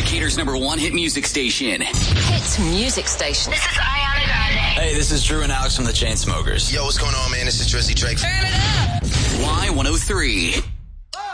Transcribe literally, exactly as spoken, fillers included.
Decatur's number one hit music station. Hit music station. This is Ariana Grande. Hey, this is Drew and Alex from the Chainsmokers. Yo, what's going on, man? This is Drizzy Drake. Turn it up. Y one oh three.